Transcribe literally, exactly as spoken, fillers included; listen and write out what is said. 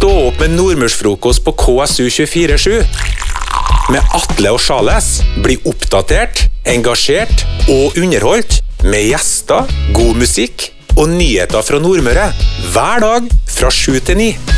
Stå opp med nordmørsfrokost på K S U tjuefire sju. Med Atle og Charles bli oppdatert, engasjert og underholdt med gjester, god musikk og nyheter fra Nordmøre hver dag fra sju til ni.